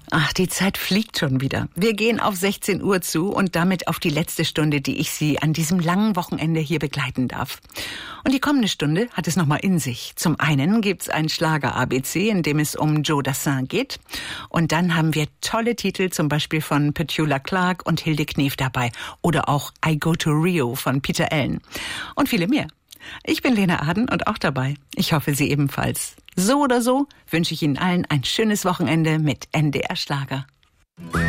Ach, die Zeit fliegt schon wieder. Wir gehen auf 16 Uhr zu und damit auf die letzte Stunde, die ich Sie an diesem langen Wochenende hier begleiten darf. Und die kommende Stunde hat es nochmal in sich. Zum einen gibt's ein Schlager-ABC, in dem es um Joe Dassin geht. Und dann haben wir tolle Titel, zum Beispiel von Petula Clark und Hilde Knef dabei. Oder auch I Go to Rio von Peter Allen. Und viele mehr. Ich bin Lena Aden und auch dabei. Ich hoffe, Sie ebenfalls. So oder so wünsche ich Ihnen allen ein schönes Wochenende mit NDR Schlager.